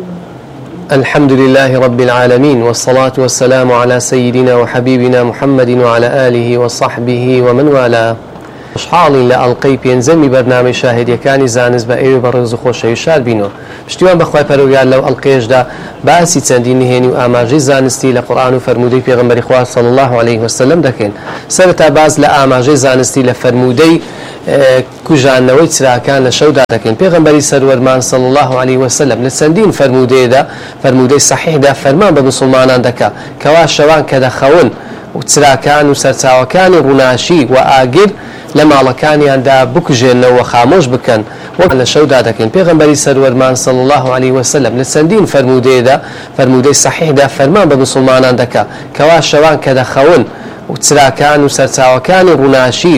الحمد لله رب العالمين والصلاة والسلام على سيدنا وحبيبنا محمد وعلى آله وصحبه ومن والاه. خوشحاڵین لە ئەڵقەی پێنجەمی بەرنامەی شاهێدیەکانی زانست بە ئێوە بەڕێز و خۆشەوی شاد بینەوە. پشتیوان بەخوای پەروەردگار لەو ئەڵقەیەشدا باسی چەندین نهێنی و ئاماژەی زانستی لە قورئان و فەرموودەی پێغەمبەری خوا صلی الله عليه وسلم دەکەین. سەرەتا باز لە ئاماژەی زانستی لە فەرموودەی کوژانەوەی چراکان لە شەودا دەکەین. پێغەمبەری سەروەرمان صلی الله عليه وسلم لە چەندین فەرموودەی صحیحدا فەرمان بە مسلمانان دەکات کەوا شەوان کە دەخەون و چراکان و سەرچاوەکانی ڕووناشی و ئاگر لە ماڵەکانیاندا بکوژێنەوە خامۆش بکەن وەک لە شەودا دەکەین. پێغەمبەری سەروەرمان صلی الله عليه وسلم لە چەندین فەرموودەی صحیحدا فەرمان بە مسلمانان دەکات کەوا شەوان کە دەخەون و چراکان و سەرچاوەکانی ڕووناشی